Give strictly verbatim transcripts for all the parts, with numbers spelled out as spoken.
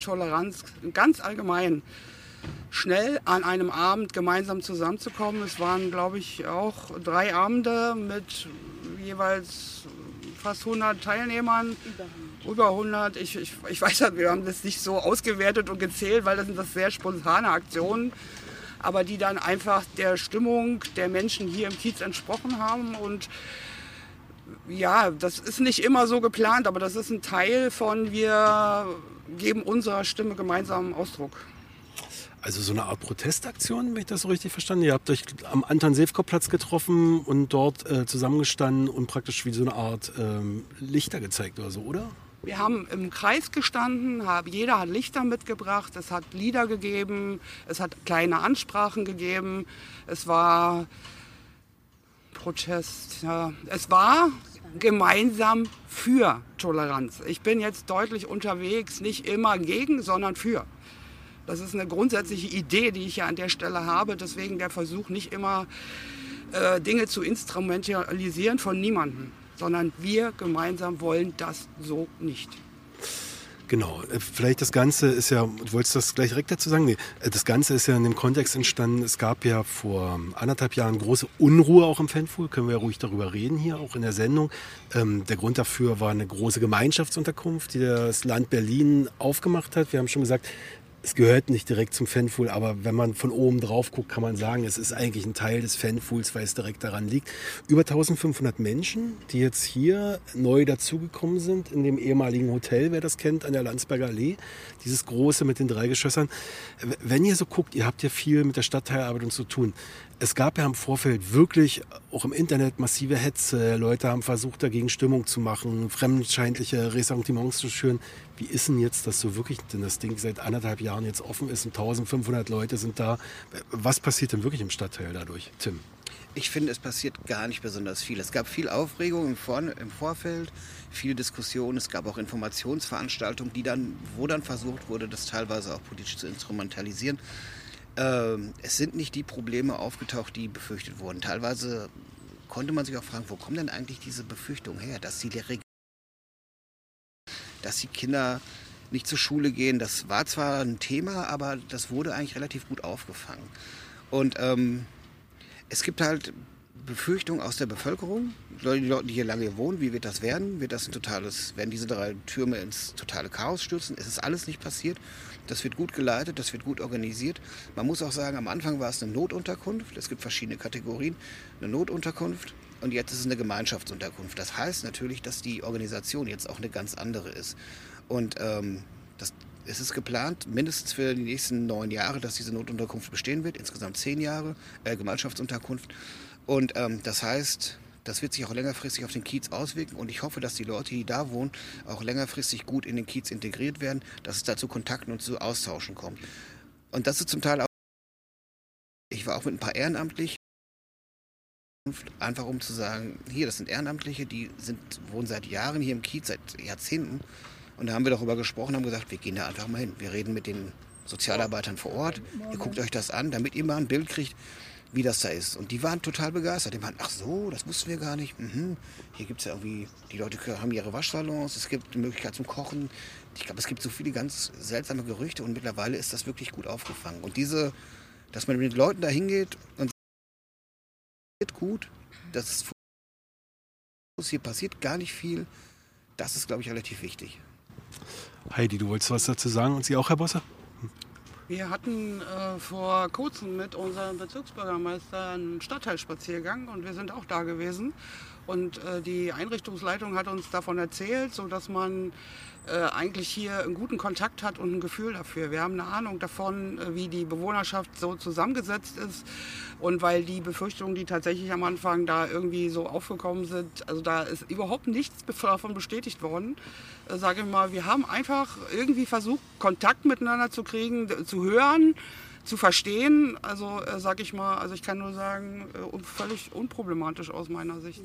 Toleranz ganz allgemein schnell an einem Abend gemeinsam zusammenzukommen. Es waren, glaube ich, auch drei Abende mit jeweils fast hundert Teilnehmern. Über hundert. Ich, ich, ich weiß ja, wir haben das nicht so ausgewertet und gezählt, weil das sind das sehr spontane Aktionen, aber die dann einfach der Stimmung der Menschen hier im Kiez entsprochen haben. Und ja, das ist nicht immer so geplant, aber das ist ein Teil von, wir geben unserer Stimme gemeinsam Ausdruck. Also so eine Art Protestaktion, wenn ich das so richtig verstanden. Ihr habt euch am Anton-Sewkow-Platz getroffen und dort äh, zusammengestanden und praktisch wie so eine Art ähm, Lichter gezeigt oder so, oder? Wir haben im Kreis gestanden, hab, jeder hat Lichter mitgebracht, es hat Lieder gegeben, es hat kleine Ansprachen gegeben, es war Protest, ja. Es war gemeinsam für Toleranz. Ich bin jetzt deutlich unterwegs, nicht immer gegen, sondern für. Das ist eine grundsätzliche Idee, die ich ja an der Stelle habe. Deswegen der Versuch, nicht immer äh, Dinge zu instrumentalisieren von niemandem, sondern wir gemeinsam wollen das so nicht. Genau, vielleicht das Ganze ist ja, du wolltest das gleich direkt dazu sagen, nee, das Ganze ist ja in dem Kontext entstanden, es gab ja vor anderthalb Jahren große Unruhe auch im Fanpool, können wir ja ruhig darüber reden hier, auch in der Sendung. Ähm, der Grund dafür war eine große Gemeinschaftsunterkunft, die das Land Berlin aufgemacht hat. Wir haben schon gesagt, es gehört nicht direkt zum Fanpool, aber wenn man von oben drauf guckt, kann man sagen, es ist eigentlich ein Teil des Fanpools, weil es direkt daran liegt. Über eintausendfünfhundert Menschen, die jetzt hier neu dazugekommen sind, in dem ehemaligen Hotel, wer das kennt, an der Landsberger Allee. Dieses große mit den drei Geschossern. Wenn ihr so guckt, ihr habt ja viel mit der Stadtteilarbeit zu tun. Es gab ja im Vorfeld wirklich, auch im Internet, massive Hetze. Leute haben versucht, dagegen Stimmung zu machen, fremdenfeindliche Ressentiments zu schüren. Wie ist denn jetzt das so wirklich, denn das Ding seit anderthalb Jahren jetzt offen ist und eintausendfünfhundert Leute sind da. Was passiert denn wirklich im Stadtteil dadurch, Tim? Ich finde, es passiert gar nicht besonders viel. Es gab viel Aufregung im, Vor- im Vorfeld, viele Diskussionen. Es gab auch Informationsveranstaltungen, die dann, wo dann versucht wurde, das teilweise auch politisch zu instrumentalisieren. Ähm, es sind nicht die Probleme aufgetaucht, die befürchtet wurden. Teilweise konnte man sich auch fragen, wo kommen denn eigentlich diese Befürchtungen her, dass die, dass die Kinder nicht zur Schule gehen. Das war zwar ein Thema, aber das wurde eigentlich relativ gut aufgefangen. Und ähm, es gibt halt Befürchtungen aus der Bevölkerung, die Leute, die hier lange wohnen, wie wird das werden? Wird das ein totales, werden diese drei Türme ins totale Chaos stürzen? Es ist alles nicht passiert. Das wird gut geleitet, das wird gut organisiert. Man muss auch sagen, am Anfang war es eine Notunterkunft. Es gibt verschiedene Kategorien. Eine Notunterkunft und jetzt ist es eine Gemeinschaftsunterkunft. Das heißt natürlich, dass die Organisation jetzt auch eine ganz andere ist. Und ähm, das, es ist geplant, mindestens für die nächsten neun Jahre, dass diese Notunterkunft bestehen wird. Insgesamt zehn Jahre äh, Gemeinschaftsunterkunft. Und ähm, das heißt, das wird sich auch längerfristig auf den Kiez auswirken. Und ich hoffe, dass die Leute, die da wohnen, auch längerfristig gut in den Kiez integriert werden, dass es da zu Kontakten und zu Austauschen kommt. Und das ist zum Teil auch... Ich war auch mit ein paar Ehrenamtlichen, einfach um zu sagen, hier, das sind Ehrenamtliche, die sind, wohnen seit Jahren hier im Kiez, seit Jahrzehnten. Und da haben wir darüber gesprochen, haben gesagt, wir gehen da einfach mal hin. Wir reden mit den Sozialarbeitern vor Ort. Ihr guckt euch das an, damit ihr mal ein Bild kriegt, wie das da ist. Und die waren total begeistert. Die meinten, ach so, das wussten wir gar nicht. Mhm. Hier gibt es ja irgendwie, die Leute haben ihre Waschsalons, es gibt die Möglichkeit zum Kochen. Ich glaube, es gibt so viele ganz seltsame Gerüchte und mittlerweile ist das wirklich gut aufgefangen. Und diese, dass man mit den Leuten da hingeht und sagt, gut, das ist, hier passiert gar nicht viel, das ist, glaube ich, relativ wichtig. Heidi, du wolltest was dazu sagen und Sie auch, Herr Bosse? Wir hatten äh, vor kurzem mit unserem Bezirksbürgermeister einen Stadtteilspaziergang und wir sind auch da gewesen. Und äh, die Einrichtungsleitung hat uns davon erzählt, sodass man äh, eigentlich hier einen guten Kontakt hat und ein Gefühl dafür. Wir haben eine Ahnung davon, äh, wie die Bewohnerschaft so zusammengesetzt ist. Und weil die Befürchtungen, die tatsächlich am Anfang da irgendwie so aufgekommen sind, also da ist überhaupt nichts davon bestätigt worden. Äh, sage ich mal, wir haben einfach irgendwie versucht, Kontakt miteinander zu kriegen, zu hören, zu verstehen. Also äh, sage ich mal, also ich kann nur sagen, äh, völlig unproblematisch aus meiner Sicht.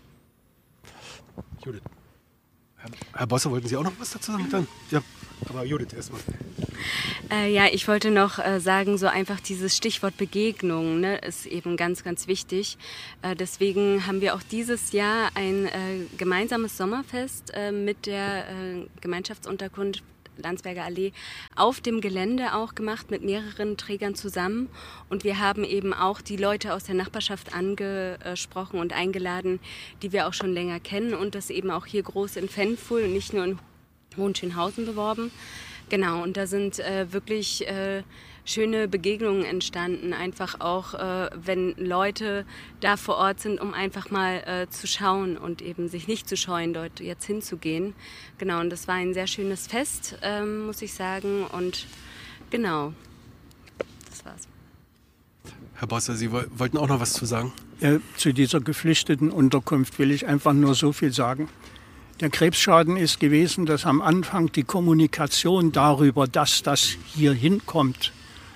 Judith. Herr Bosse, wollten Sie auch noch was dazu sagen? Dann? Ja, aber Judith erstmal. Äh, ja, ich wollte noch äh, sagen, so einfach dieses Stichwort Begegnung, ne, ist eben ganz, ganz wichtig. Äh, deswegen haben wir auch dieses Jahr ein äh, gemeinsames Sommerfest äh, mit der äh, Gemeinschaftsunterkunft Landsberger Allee auf dem Gelände auch gemacht mit mehreren Trägern zusammen. Und wir haben eben auch die Leute aus der Nachbarschaft angesprochen und eingeladen, die wir auch schon länger kennen und das eben auch hier groß in Pfännfuhl und nicht nur in Hohenschönhausen beworben. Genau, und da sind äh, wirklich äh, schöne Begegnungen entstanden, einfach auch, äh, wenn Leute da vor Ort sind, um einfach mal äh, zu schauen und eben sich nicht zu scheuen, dort jetzt hinzugehen. Genau, und das war ein sehr schönes Fest, ähm, muss ich sagen, und genau, das war's. Herr Bosser, Sie wollten auch noch was zu sagen? Ja, zu dieser geflüchteten Unterkunft will ich einfach nur so viel sagen. Der Krebsschaden ist gewesen, dass am Anfang die Kommunikation darüber, dass das hier hinkommt,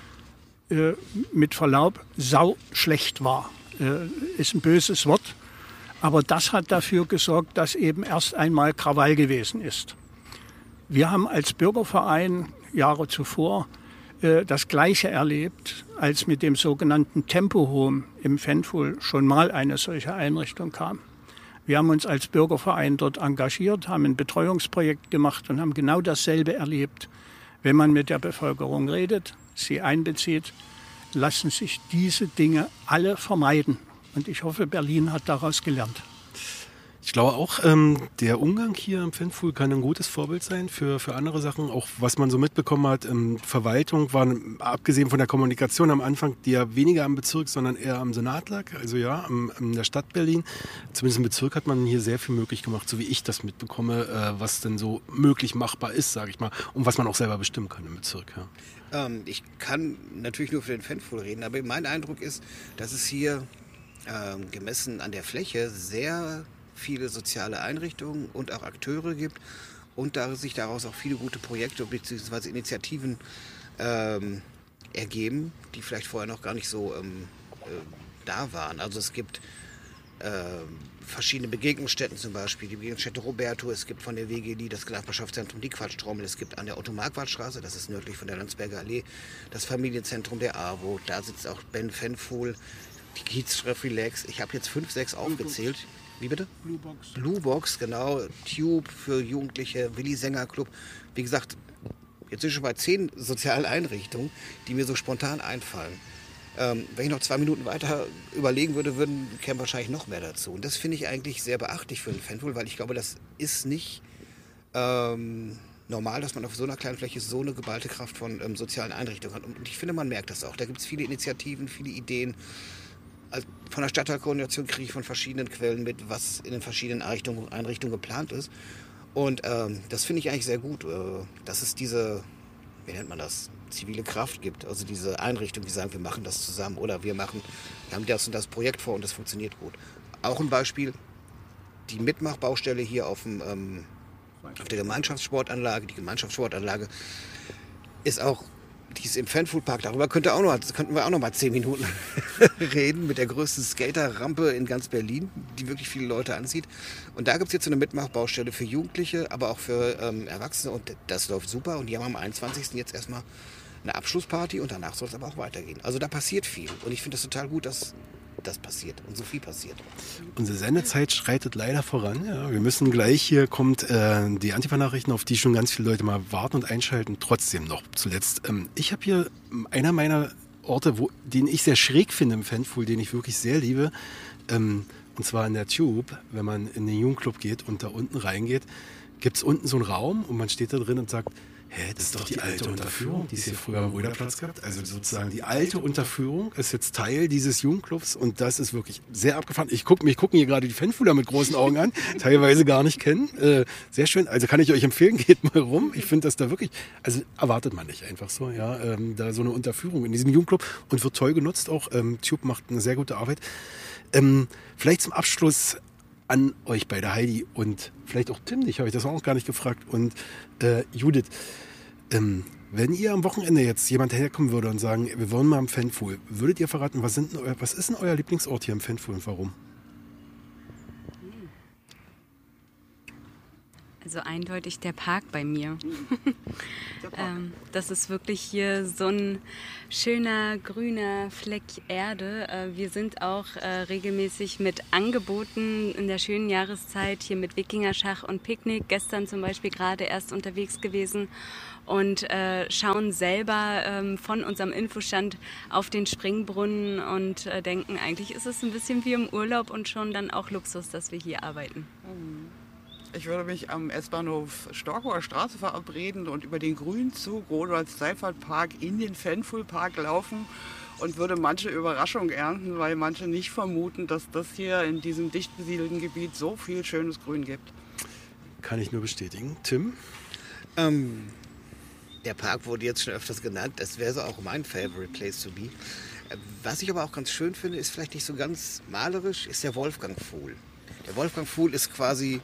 äh, mit Verlaub sau schlecht war. Äh, ist ein böses Wort, aber das hat dafür gesorgt, dass eben erst einmal Krawall gewesen ist. Wir haben als Bürgerverein Jahre zuvor äh, das Gleiche erlebt, als mit dem sogenannten Tempo-Home im Pfännfuhl schon mal eine solche Einrichtung kam. Wir haben uns als Bürgerverein dort engagiert, haben ein Betreuungsprojekt gemacht und haben genau dasselbe erlebt. Wenn man mit der Bevölkerung redet, sie einbezieht, lassen sich diese Dinge alle vermeiden. Und ich hoffe, Berlin hat daraus gelernt. Ich glaube auch, ähm, der Umgang hier im Pfännfuhl kann ein gutes Vorbild sein für, für andere Sachen. Auch was man so mitbekommen hat, ähm, Verwaltung war, abgesehen von der Kommunikation am Anfang, die ja weniger am Bezirk, sondern eher am Senat lag, also ja, am, in der Stadt Berlin. Zumindest im Bezirk hat man hier sehr viel möglich gemacht, so wie ich das mitbekomme, äh, was denn so möglich machbar ist, sage ich mal, und was man auch selber bestimmen kann im Bezirk. Ja. Ähm, ich kann natürlich nur für den Pfännfuhl reden, aber mein Eindruck ist, dass es hier ähm, gemessen an der Fläche sehr viele soziale Einrichtungen und auch Akteure gibt und da sich daraus auch viele gute Projekte bzw. Initiativen ähm, ergeben, die vielleicht vorher noch gar nicht so ähm, äh, da waren. Also es gibt äh, verschiedene Begegnungsstätten, zum Beispiel die Begegnungsstätte Roberto, es gibt von der W G L I das Nachbarschaftszentrum Die Quatschtrommel, es gibt an der Otto-Marquardt-Straße, das ist nördlich von der Landsberger Allee, das Familienzentrum der AWO, da sitzt auch Ben Pfännfuhl, die Kiez Relax. Ich habe jetzt fünf, sechs aufgezählt. Wie bitte? Blue Box. Blue Box, genau. Tube für Jugendliche, Willi Sänger Club. Wie gesagt, jetzt sind schon bei zehn sozialen Einrichtungen, die mir so spontan einfallen. Ähm, wenn ich noch zwei Minuten weiter überlegen würde, würden kämen wahrscheinlich noch mehr dazu. Und das finde ich eigentlich sehr beachtlich für den Pfännfuhl, weil ich glaube, das ist nicht ähm, normal, dass man auf so einer kleinen Fläche so eine geballte Kraft von ähm, sozialen Einrichtungen hat. Und ich finde, man merkt das auch. Da gibt es viele Initiativen, viele Ideen. Also von der Stadtteilkoordination kriege ich von verschiedenen Quellen mit, was in den verschiedenen Einrichtungen, Einrichtungen geplant ist. Und ähm, das finde ich eigentlich sehr gut, äh, dass es diese, wie nennt man das, zivile Kraft gibt. Also diese Einrichtungen, die sagen, wir machen das zusammen oder wir machen, wir haben das und das Projekt vor und das funktioniert gut. Auch ein Beispiel, die Mitmachbaustelle hier auf, dem, ähm, auf der Gemeinschaftssportanlage. Die Gemeinschaftssportanlage ist auch, die ist im Pfännfuhlpark, darüber könnte auch noch, könnten wir auch noch mal zehn Minuten reden, mit der größten Skaterrampe in ganz Berlin, die wirklich viele Leute anzieht. Und da gibt es jetzt so eine Mitmachbaustelle für Jugendliche, aber auch für ähm, Erwachsene und das läuft super. Und die haben am einundzwanzigsten jetzt erstmal eine Abschlussparty und danach soll es aber auch weitergehen. Also da passiert viel und ich finde es total gut, dass das passiert und so viel passiert. Unsere Sendezeit schreitet leider voran. Ja, wir müssen gleich, hier kommt äh, die Antifa-Nachrichten, auf die schon ganz viele Leute mal warten und einschalten. Trotzdem noch zuletzt. Ähm, ich habe hier einer meiner Orte, wo, den ich sehr schräg finde im Pfännfuhl, den ich wirklich sehr liebe. Ähm, und zwar in der Tube, wenn man in den Jugendclub geht und da unten reingeht, gibt es unten so einen Raum und man steht da drin und sagt, hä, das ist doch die alte Unterführung, die es hier früher am Röderplatz gab. Also sozusagen die alte Unterführung ist jetzt Teil dieses Jugendclubs und das ist wirklich sehr abgefahren. Ich gucke mich gucken hier gerade die Pfännfuhler mit großen Augen an, teilweise gar nicht kennen. Äh, sehr schön, also kann ich euch empfehlen, geht mal rum. Ich finde das da wirklich, also erwartet man nicht einfach so, ja, ähm, da so eine Unterführung in diesem Jugendclub und wird toll genutzt auch. Ähm, Tube macht eine sehr gute Arbeit. Ähm, vielleicht zum Abschluss an euch beide, Heidi und vielleicht auch Tim, dich habe ich das auch noch gar nicht gefragt, und äh, Judith. Ähm, wenn ihr am Wochenende jetzt jemand herkommen würde und sagen, wir wollen mal am Pfännfuhl, würdet ihr verraten, was, sind denn euer, was ist denn euer Lieblingsort hier im Pfännfuhl und warum? Also also eindeutig der Park bei mir. ähm, das ist wirklich hier so ein schöner grüner Fleck Erde. Äh, wir sind auch äh, regelmäßig mit Angeboten in der schönen Jahreszeit hier mit Wikingerschach und Picknick. Gestern zum Beispiel gerade erst unterwegs gewesen. Und äh, schauen selber ähm, von unserem Infostand auf den Springbrunnen und äh, denken, eigentlich ist es ein bisschen wie im Urlaub und schon dann auch Luxus, dass wir hier arbeiten. Ich würde mich am S-Bahnhof Storkower Straße verabreden und über den Grünzug Rodolf-Seifert-Park in den Fanful-Park laufen und würde manche Überraschung ernten, weil manche nicht vermuten, dass das hier in diesem dicht besiedelten Gebiet so viel schönes Grün gibt. Kann ich nur bestätigen. Tim? Ähm... Der Park wurde jetzt schon öfters genannt, das wäre so auch mein favorite place to be. Was ich aber auch ganz schön finde, ist vielleicht nicht so ganz malerisch, ist der Wolfgangpfuhl. Der Wolfgangpfuhl ist quasi,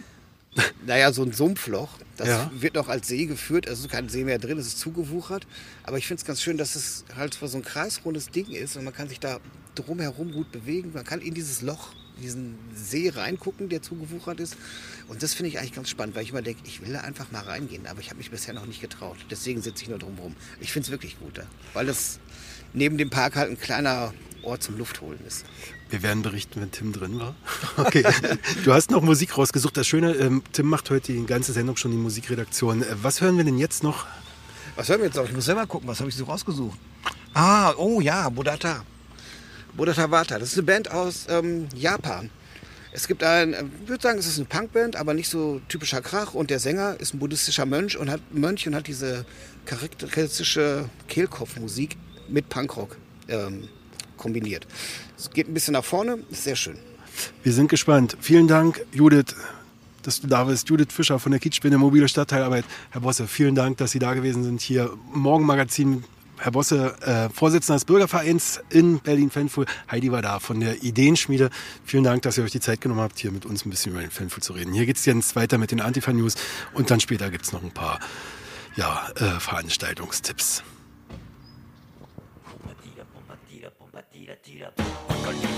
naja, so ein Sumpfloch. Das ja. wird noch als See geführt, also ist kein See mehr drin, es ist zugewuchert. Aber ich finde es ganz schön, dass es halt so ein kreisrundes Ding ist und man kann sich da drumherum gut bewegen. Man kann in dieses Loch, diesen See reingucken, der zugewuchert ist. Und das finde ich eigentlich ganz spannend, weil ich immer denke, ich will da einfach mal reingehen, aber ich habe mich bisher noch nicht getraut. Deswegen sitze ich nur drumherum. Ich finde es wirklich gut da, weil das neben dem Park halt ein kleiner Ort zum Luftholen ist. Wir werden berichten, wenn Tim drin war. Okay, du hast noch Musik rausgesucht. Das Schöne, ähm, Tim macht heute die ganze Sendung schon die Musikredaktion. Äh, was hören wir denn jetzt noch? Was hören wir jetzt noch? Ich muss selber gucken, was habe ich so rausgesucht? Ah, oh ja, Bodata. Bodata Wata. Das ist eine Band aus ähm, Japan. Es gibt einen, ich würde sagen, es ist eine Punkband, aber nicht so typischer Krach. Und der Sänger ist ein buddhistischer Mönch und hat, Mönch und hat diese charakteristische Kehlkopfmusik mit Punkrock ähm, kombiniert. Es geht ein bisschen nach vorne, ist sehr schön. Wir sind gespannt. Vielen Dank, Judith, dass du da bist. Judith Fischer von der Kiezspinne Mobile Stadtteilarbeit. Herr Bosse, vielen Dank, dass Sie da gewesen sind hier im Morgenmagazin. Herr Bosse, äh, Vorsitzender des Bürgervereins in Berlin-Fanful. Heidi war da von der Ideenschmiede. Vielen Dank, dass ihr euch die Zeit genommen habt, hier mit uns ein bisschen über den Fanful zu reden. Hier geht es jetzt weiter mit den Antifa-News und dann später gibt es noch ein paar ja, äh, Veranstaltungstipps.